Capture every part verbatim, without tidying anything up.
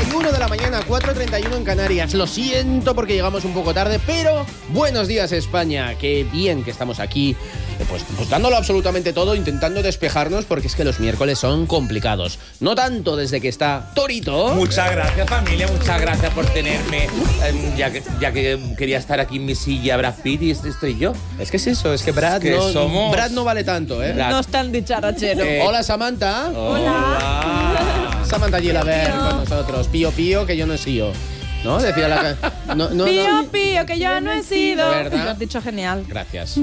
y uno de la mañana, cuatro y treinta y uno en Canarias. Lo siento porque llegamos un poco tarde, pero buenos días, España. Qué bien que estamos aquí, pues, pues dándolo absolutamente todo, intentando despejarnos, porque es que los miércoles son complicados. No tanto desde que está Torito. Muchas gracias, familia, muchas gracias por tenerme. Eh, ya, que, ya que quería estar aquí en mi silla Brad Pitt y estoy yo. Es que es eso, es que Brad, Es que no, somos- Brad no vale tanto, ¿eh? Brad. No están dicharachero. Eh, Hola, Samantha. Hola. Samantha Gilaber con nosotros. Pío, pío, que yo no he sido. ¿No? Decía la... ca- No, no, Pío, no. pío, que yo no he sido. ¿Verdad? Lo has dicho genial. Gracias.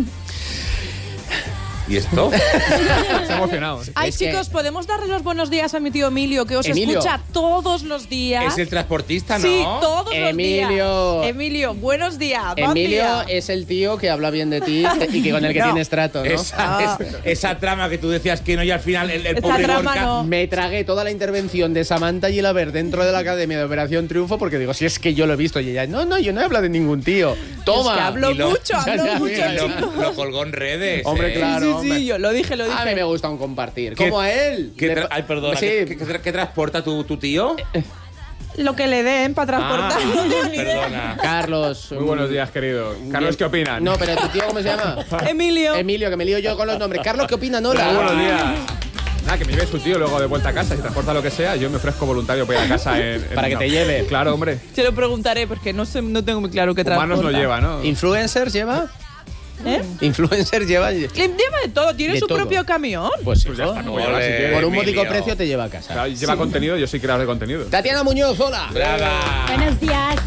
¿Y esto? Está emocionado. Ay, Es que- chicos, ¿podemos darle los buenos días a mi tío Emilio, que os Emilio. escucha todos los días? Es el transportista, ¿no? Sí, todos Emilio. los días. Emilio, buenos días. buen Emilio día. es el tío que habla bien de ti y que con el que No. tienes trato, ¿no? Esa, Ah. es- esa trama que tú decías que no y al final el, el Esa pobre trama Gorka... no. Me tragué toda la intervención de Samantha Gilaber dentro de la Academia de Operación Triunfo porque digo, si es que yo lo he visto y ella, no, no, yo no he hablado de ningún tío. Toma. Es que hablo Y lo- mucho, hablo Ya, mucho, mira, Lo, chicos. lo colgó en redes. Hombre, ¿eh? claro. Sí, sí, hombre. sí, yo lo dije, lo dije. A mí me gusta un compartir. ¿Qué- Como a él. ¿Qué Le- tra- Ay, perdona. Sí. ¿Qué, qué tra- qué transporta tu, tu tío? Lo que le den para transportar. Ah, no tengo ni idea. perdona. Carlos. Muy buenos días, querido. Carlos, ¿qué opinan? No, pero tu tío, ¿cómo se llama? Emilio. Emilio, que me lío yo con los nombres. Carlos, ¿qué opina? Hola. Muy buenos días. Nada, que me lleve su tío luego de vuelta a casa. Si transporta lo que sea, yo me ofrezco voluntario para ir a casa. En, en- Para que te lleve. Claro, hombre. Se lo preguntaré porque no sé, no tengo muy claro qué transporta. Humanos lo lleva, ¿no? ¿Influencers lleva? ¿Eh? ¿Influencers lleva? Le lleva de todo, tiene De su todo. propio camión. Pues sí, Pues ya ¿no? está, no voy a hablar si Ole. quiere. Por un módico Emilio. precio te lleva a casa. Claro, lleva contenido, yo soy creador de contenido. Tatiana Muñoz, hola. Brava. Buenos días.